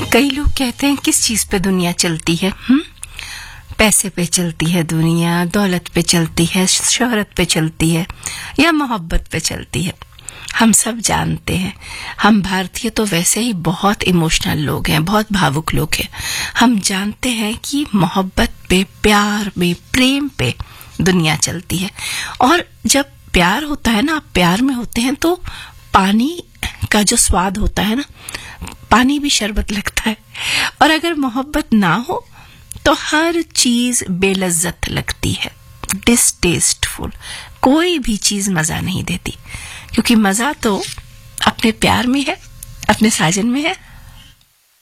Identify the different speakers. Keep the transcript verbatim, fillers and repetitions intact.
Speaker 1: कई लोग कहते हैं किस चीज पे दुनिया चलती है? हुँ? पैसे पे चलती है दुनिया, दौलत पे चलती है, शोहरत पे चलती है, या मोहब्बत पे चलती है? हम सब जानते हैं, हम भारतीय तो वैसे ही बहुत इमोशनल लोग हैं, बहुत भावुक लोग हैं। हम जानते हैं कि मोहब्बत पे, प्यार में, प्रेम पे दुनिया चलती है। और जब प्यार होता है ना, आप प्यार में होते हैं तो पानी का जो स्वाद होता है ना, पानी भी शरबत लगता है। और अगर मोहब्बत ना हो तो हर चीज बेलज्जत लगती है, डिसटेस्टफुल। कोई भी चीज मजा नहीं देती, क्योंकि मजा तो अपने प्यार में है, अपने साजन में है।